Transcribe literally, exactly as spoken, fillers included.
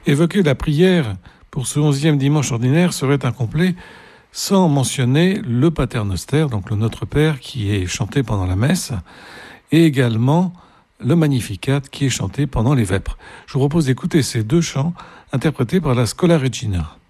Évoquer la prière pour ce onzième dimanche ordinaire serait incomplet sans mentionner le Paternoster, donc le Notre Père qui est chanté pendant la messe, et également le Magnificat qui est chanté pendant les vêpres. Je vous propose d'écouter ces deux chants interprétés par la Schola Regina.